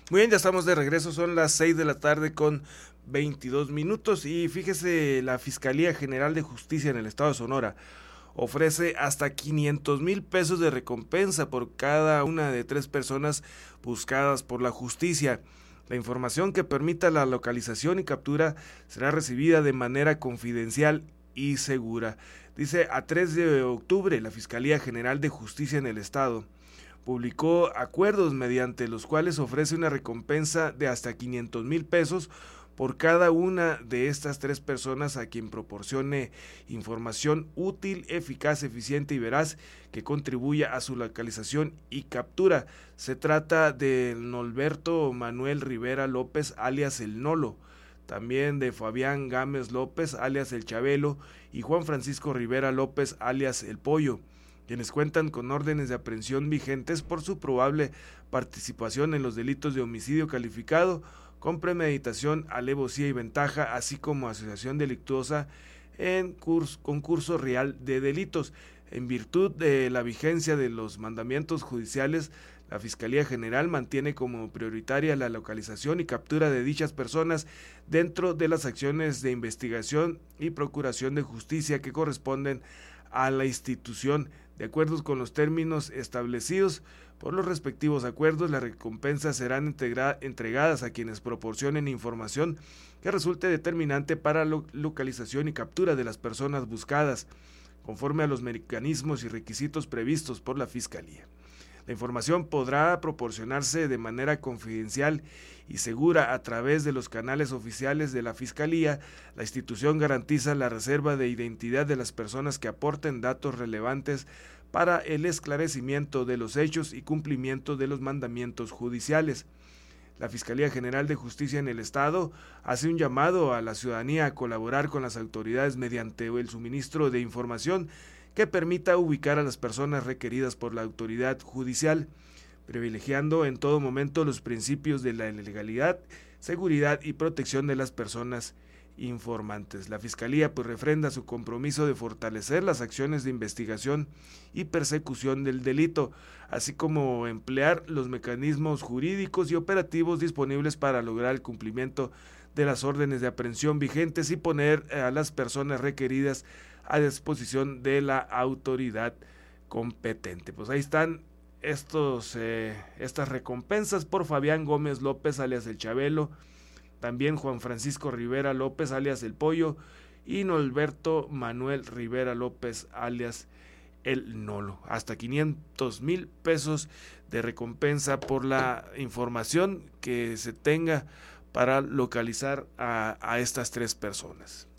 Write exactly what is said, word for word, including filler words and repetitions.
Muy bien, ya estamos de regreso, son las seis de la tarde con veintidós minutos y fíjese, la Fiscalía General de Justicia en el estado de Sonora ofrece hasta quinientos mil pesos de recompensa por cada una de tres personas buscadas por la justicia. La información que permita la localización y captura será recibida de manera confidencial y segura. Dice, a tres de octubre, la Fiscalía General de Justicia en el estado publicó acuerdos mediante los cuales ofrece una recompensa de hasta quinientos mil pesos por cada una de estas tres personas a quien proporcione información útil, eficaz, eficiente y veraz que contribuya a su localización y captura. Se trata de Norberto Manuel Rivera López, alias El Nolo, también de Fabián Gámez López, alias El Chabelo, y Juan Francisco Rivera López, alias El Pollo, quienes cuentan con órdenes de aprehensión vigentes por su probable participación en los delitos de homicidio calificado con premeditación, alevosía y ventaja, así como asociación delictuosa en curso, concurso real de delitos. En virtud de la vigencia de los mandamientos judiciales, la Fiscalía General mantiene como prioritaria la localización y captura de dichas personas dentro de las acciones de investigación y procuración de justicia que corresponden a la institución. De acuerdo con los términos establecidos por los respectivos acuerdos, las recompensas serán integra- entregadas a quienes proporcionen información que resulte determinante para la lo- localización y captura de las personas buscadas, conforme a los mecanismos y requisitos previstos por la Fiscalía. La información podrá proporcionarse de manera confidencial y segura a través de los canales oficiales de la Fiscalía. La institución garantiza la reserva de identidad de las personas que aporten datos relevantes para el esclarecimiento de los hechos y cumplimiento de los mandamientos judiciales. La Fiscalía General de Justicia en el Estado hace un llamado a la ciudadanía a colaborar con las autoridades mediante el suministro de información que permita ubicar a las personas requeridas por la autoridad judicial, privilegiando en todo momento los principios de la legalidad, seguridad y protección de las personas informantes. La Fiscalía pues refrenda su compromiso de fortalecer las acciones de investigación y persecución del delito, así como emplear los mecanismos jurídicos y operativos disponibles para lograr el cumplimiento de las órdenes de aprehensión vigentes y poner a las personas requeridas a disposición de la autoridad competente. Pues ahí están estos eh, estas recompensas por Fabián Gómez López, alias El Chabelo, también Juan Francisco Rivera López, alias El Pollo, y Norberto Manuel Rivera López, alias El Nolo. Hasta quinientos mil pesos de recompensa por la información que se tenga para localizar a, a estas tres personas.